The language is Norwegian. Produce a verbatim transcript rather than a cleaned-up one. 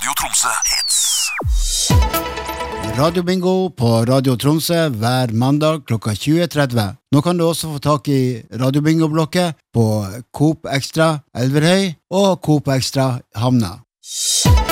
Radio Tromsø Hits. Radio Bingo på Radio Tromsø hver mandag klokka tjue tretti. Nå kan du også få tak i Radio Bingo-blokket på Coop Extra Elverhøy og Coop Extra Hamna.